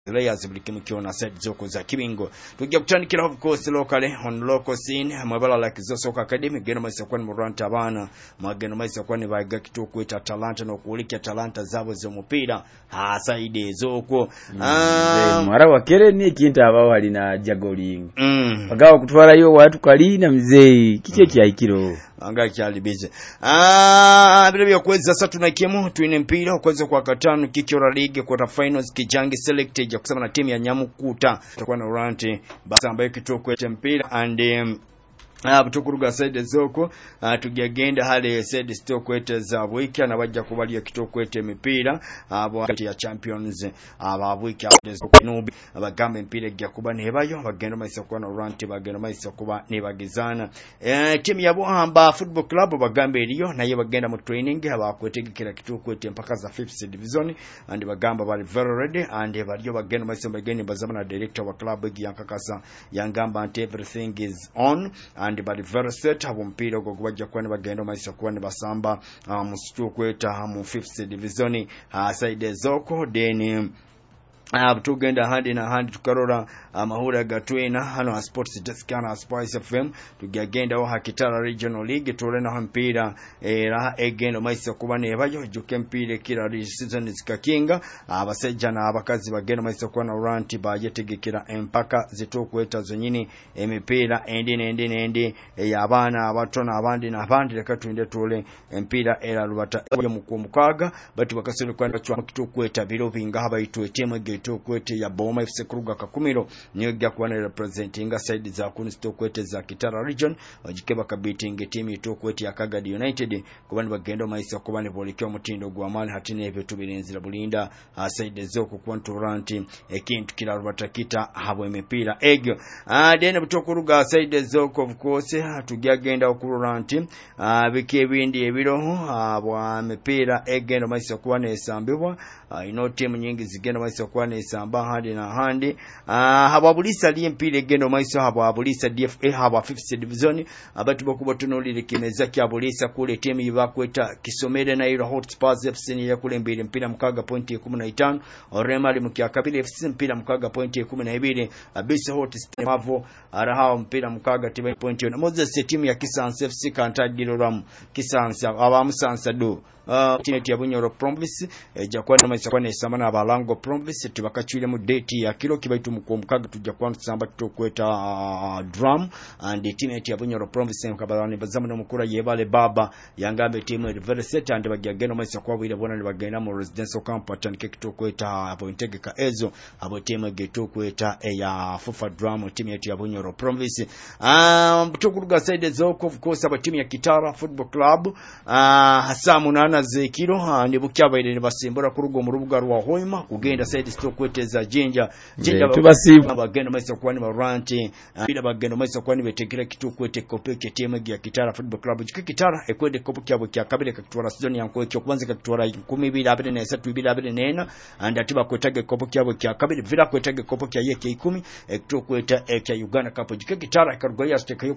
layers bulikimukiona side zoko za kibingo tujja kutandikira of course locally on local scene amabala like Zosoka Academy geno maisa kwa muranta abana mageno maisa kwa nibaga kitukweta talanta no kulikia talanta zabo z'omupira saide zoko mara wakere ni kinta abawo alina juggling bagawa kutwala yo watu kalina mzee kiche kyaikiro anga kyali bize bile byokweza sasa tunakiemu tuine mpira ukweza kwa katano kikiora league quarter finals kijangi selected ya kusema na timu ya Nyamukuta tutakuwa na Oranti basa ambayo kitokwete mpira and butukuruga side zoko tugagenda hale side stokwete za wiki na bajja kubalia kitokwete emipira abo ya champions ababwiki abezokunubi abagambe empira gya kuba nebayo bagenda maisa kwa na Oranti bagenda maisa kuba nebagizana timu ya Buhamba Football Club bagambe eriyo naye bagenda mu training abakwetegekera kitokwete mpaka za 5th division and bagamba bali very ready and baliyo bagenda maisa bagenda bazama na director wa club yankakasa yangamba anti everything is on and bali very set abo mpira go kubajja kwa bagenda maisa kwa basamba mu stokweta mu 5th division side zoko then tugenda handi na handi tukarora amahura gatwena hano sports desk na Spice FM tugagenda ho Hakitara Regional League turena mpira era egendo maisa kuba nebayo juke mpire kira season zikakinga abasejja na abakazi bagenda maisa kuba na Oranti bayetegekera empaka zitokweta zonyini emipira endi yabana abatona abandi na abandi leka tuinde tole empira era rubata yo mukumukaga bati bakasolo kwanda chwa kitokweta biro binga habayitwe temo kwete ya Boma FC Kruga Kakumiro niyo gya kuwana representing side za kunsto kwete za Kitara region ojikeba kabitinge team itokwete ya Kagadi United kubani bagendo maisa kubani bolikyo mutindo gwa mali hatine ebe tubirinzira bulinda side zoko kwanturanti ekintu kila rubatakita habo emipira egyo dene butokuruga side zoko of course tugagenda okuranti bikebindi ebiroho abo emipira egendo maisa kubana esambibwa ino team nyingi zigenda maisa kubana esamba handi na handi hababulisa li mpira egendo maisa hababulisa DFA haba 5th division abatu bakuba tunolire kimeza kyabulisa kule team yibakweta Kisomere na iro Hotspurs FC ni yakule mbili mpira mkaga pointi 15 Orema ali mkiakabili FC mpira mkaga pointi 12 Abisa Hotspurs mavo araha mpira mkaga tiba pointi na Moses team ya Kisansa FC kantagiro ram Kisansa abamusansa do timu ya Bunyoro Province jakwana maisa kwa nesamana abalango Province tibakachwile mu date ya kilo kibaitu mukomkaga tujja kwa nsamba tukweta drum and timu ya Bunyoro Province mkabalani bazamana mukura yebale baba yangambe timu ya very set and bagageno maisa kwa wile bona ni bagenda mu residential camp atanike kitokweta abo integeka ezo abo timu ya tukweta ya Fufa drum timu ya Bunyoro Province tukuruga side zoko of course aba timu ya Kitara Football Club hasamu na zekiro ndi bukyabaire basimbura kurugo mu rubuga rwa Hoima kugenda side stokwete za jinja tubasiba bagenda maisa kwani Oranti bila bagenda maisa kwani betekira kitukwete kopeke timu ya Kitara Football Club Kitara ekwede kopo kyabo kya kabile kakitwara season yanko cyo kubanza kakitwara 12 and atiba kwetage kopo kyabo kya kabile vila kwetage kopo kya yeke 10 ekitokweta ekya Uganda Cup Kitara karugaya steka yo